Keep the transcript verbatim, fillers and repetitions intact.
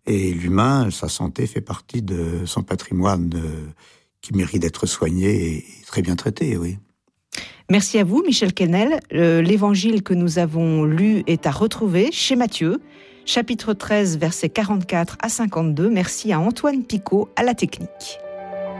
Et l'humain, sa santé fait partie de son patrimoine euh, qui mérite d'être soigné et très bien traité, oui. Merci à vous, Michel Quesnel. Euh, l'évangile que nous avons lu est à retrouver chez Matthieu, chapitre treize, versets quarante-quatre à cinquante-deux. Merci à Antoine Picot à la technique.